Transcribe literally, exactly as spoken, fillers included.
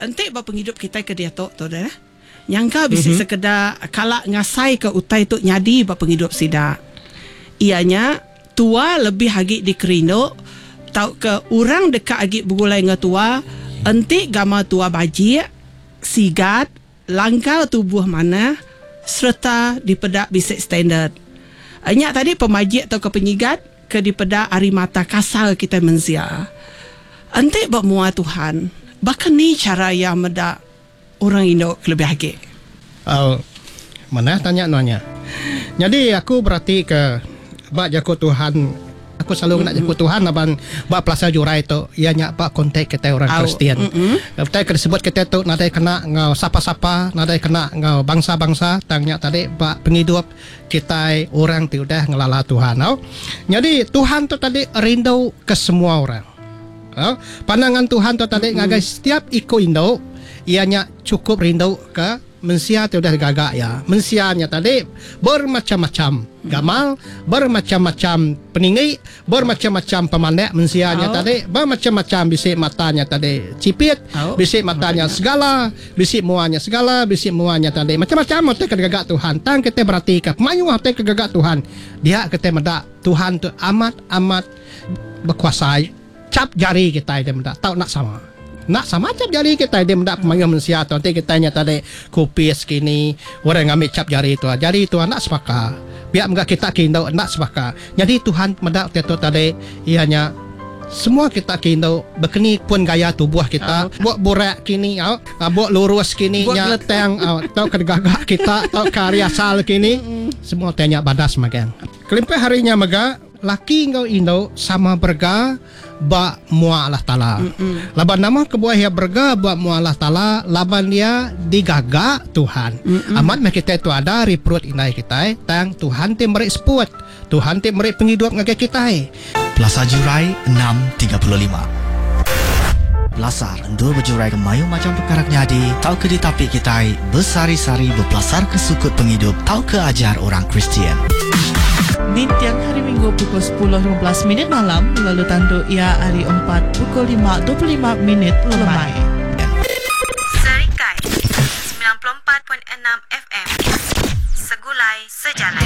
Entik ba penghidup kita ke dia tok tu dah. Nyangka bisa mm-hmm. sekedar kalak ngasai ke utai tu nyadi ba penghidup sida. Ianya tua lebih hagi dikerino tau ke orang dekat hagi bergulai dengan tua, entik gama tua bajik, sigat, langkau tubuh mana serta dipedak bisik standard. Anyak tadi pemajik atau ke penyigat ke dipedak ari mata kasar kita menzia. Entik bak mua Tuhan. Bahkan ni cara yang medak orang Indo lebih hagi. Oh, mana tanya nanya. Jadi aku berarti ke bak jago Tuhan. Aku selalu nak jago Tuhan abang bak Plaza Jurai tu ianya bak kontak kita orang Kristian. Kita disebut kita tu nadai kena ngau sapa-sapa, nadai kena ngau bangsa-bangsa tangnya tadi bak penghidup kita orang tu dah ngelala Tuhan. Oh. Jadi Tuhan tu tadi rindu ke semua orang. Oh. Pandangan Tuhan tu tadi ngagai setiap iko Indo ianya cukup rindu ke mensia tu dah gagak ya. Mensianya tadi bermacam-macam gamal, bermacam-macam peninggi, bermacam-macam pemandai mensianya oh. tadi, bermacam-macam bisik matanya tadi cipit, oh. bisik matanya segala, bisik muanya segala, bisik muanya tadi macam-macam hotel kegagak Tuhan. Tang kita berarti ke pemayu hotel kegagak Tuhan. Dia kita mendak Tuhan tu amat-amat berkuasa. Cap jari kita dia mendak tahu nak sama. Nak sama cap jari kita dia mendak pemayu manusia tu nanti kita nya tadi kupis kini orang ambil cap jari tu. Jari tu nak sepaka. Biar enggak kita kindo nak sepaka. Jadi Tuhan mendak tu tadi ianya semua kita kindo berkeni pun gaya tubuh kita. Uh, buat borak kini au, uh, buat lurus kini nya tang au, tau kedegagak kita, tau karya sal kini. Semua tanya badas makan. Kelimpe harinya mega laki ngau Indo sama berga ba mua Allah Ta'ala. Mm-mm. Laban nama kebuah ya berga ba mua Allah Ta'ala, laban dia digagak Tuhan. Mm-mm. Amat mek kita itu ada reprut inai kita tang Tuhan te merik seput. Tuhan te merik penghidup ngage kita. Plaza Jurai enam tiga puluh lima. Belasar endul berjurai ke mayu macam perkara nyadi, tau ke ditapik kita bersari-sari berpelasar ke sukut penghidup, tau ke ajar orang Kristian. Bintian hari Minggu pukul sepuluh lima belas minit malam, lalu tandu ia hari empat pukul lima dua puluh lima minit lemai.